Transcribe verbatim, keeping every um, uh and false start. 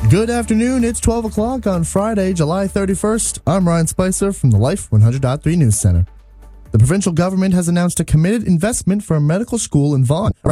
Good afternoon. It's twelve o'clock on Friday, July thirty-first. I'm Ryan Spicer from the Life one hundred point three News Center. The provincial government has announced a committed investment for a medical school in Vaughan.